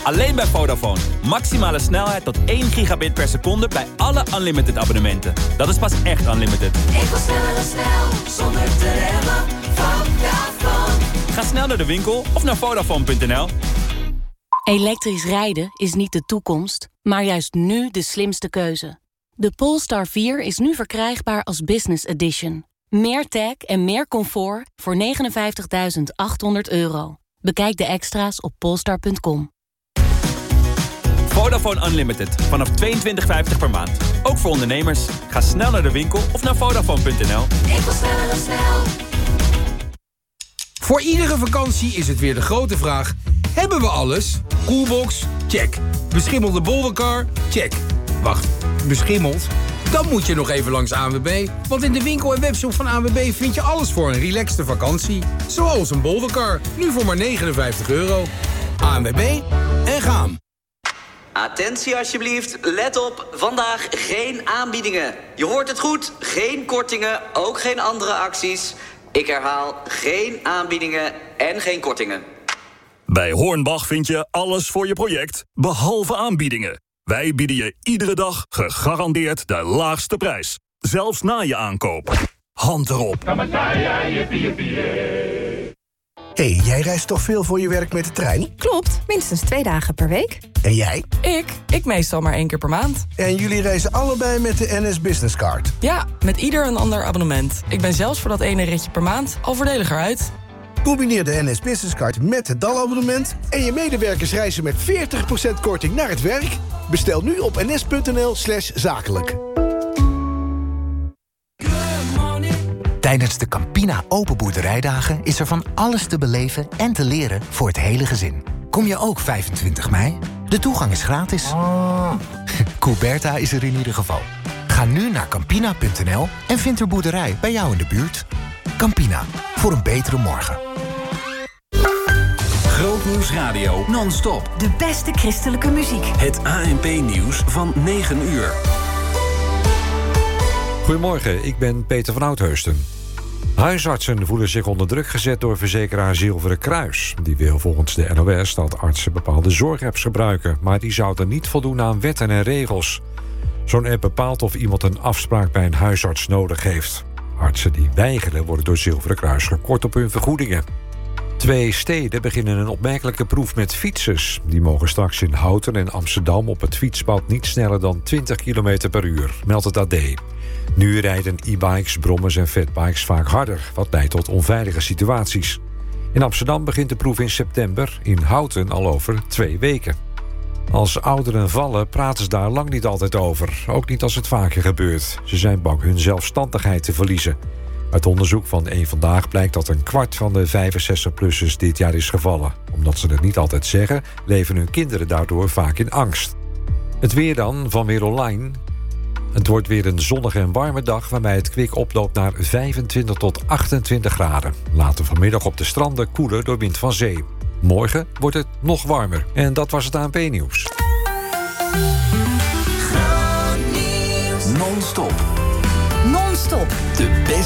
Alleen bij Vodafone. Maximale snelheid tot 1 gigabit per seconde bij alle unlimited abonnementen. Dat is pas echt unlimited. Ik wil snel, zonder te remmen. Vodafone. Ga snel naar de winkel of naar Vodafone.nl. Elektrisch rijden is niet de toekomst, maar juist nu de slimste keuze. De Polestar 4 is nu verkrijgbaar als Business Edition. Meer tech en meer comfort voor €59.800. Bekijk de extra's op polestar.com. Vodafone Unlimited. Vanaf €22,50 per maand. Ook voor ondernemers. Ga snel naar de winkel of naar Vodafone.nl. Ik wil snel. Voor iedere vakantie is het weer de grote vraag: hebben we alles? Coolbox? Check. Beschimmelde boldercar? Check. Wacht, beschimmeld? Dan moet je nog even langs ANWB. Want in de winkel en webshop van ANWB vind je alles voor een relaxte vakantie. Zoals een boldercar, nu voor maar €59. ANWB en gaan. Attentie alsjeblieft, let op, vandaag geen aanbiedingen. Je hoort het goed, geen kortingen, ook geen andere acties. Ik herhaal, geen aanbiedingen en geen kortingen. Bij Hornbach vind je alles voor je project, behalve aanbiedingen. Wij bieden je iedere dag gegarandeerd de laagste prijs. Zelfs na je aankoop. Hand erop. Hey, jij reist toch veel voor je werk met de trein? Klopt, minstens 2 dagen per week. En jij? Ik meestal maar 1 keer per maand. En jullie reizen allebei met de NS Business Card? Ja, met ieder een ander abonnement. Ik ben zelfs voor dat ene ritje per maand al voordeliger uit. Combineer de NS Business Card met het DAL-abonnement... en je medewerkers reizen met 40% korting naar het werk. Bestel nu op ns.nl/zakelijk. Tijdens de Campina Open Boerderijdagen is er van alles te beleven en te leren voor het hele gezin. Kom je ook 25 mei? De toegang is gratis. Couberta is er in ieder geval. Ga nu naar Campina.nl en vind er boerderij bij jou in de buurt. Campina, voor een betere morgen. Grootnieuws Radio non-stop. De beste christelijke muziek. Het ANP-nieuws van 9 uur. Goedemorgen, ik ben Peter van Oudheusden. Huisartsen voelen zich onder druk gezet door verzekeraar Zilveren Kruis. Die wil volgens de NOS dat artsen bepaalde zorgapps gebruiken... maar die zouden niet voldoen aan wetten en regels. Zo'n app bepaalt of iemand een afspraak bij een huisarts nodig heeft. Artsen die weigeren worden door Zilveren Kruis gekort op hun vergoedingen. 2 steden beginnen een opmerkelijke proef met fietsers. Die mogen straks in Houten en Amsterdam op het fietspad niet sneller dan 20 km per uur, meldt het AD. Nu rijden e-bikes, brommers en fatbikes vaak harder, wat leidt tot onveilige situaties. In Amsterdam begint de proef in september, in Houten al over 2 weken. Als ouderen vallen praten ze daar lang niet altijd over, ook niet als het vaker gebeurt. Ze zijn bang hun zelfstandigheid te verliezen. Uit onderzoek van Eén Vandaag blijkt dat 1/4 van de 65-plussers dit jaar is gevallen. Omdat ze het niet altijd zeggen, leven hun kinderen daardoor vaak in angst. Het weer dan, van Weer Online. Het wordt weer een zonnige en warme dag... waarbij het kwik oploopt naar 25 tot 28 graden. Later vanmiddag op de stranden koeler door wind van zee. Morgen wordt het nog warmer. En dat was het ANP-nieuws.